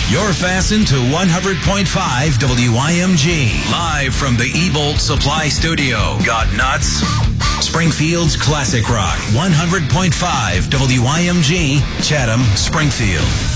You're fastened to 100.5 WYMG. Live from the Ebolt Supply Studio. Got nuts? Springfield's Classic Rock. 100.5 WYMG, Chatham, Springfield.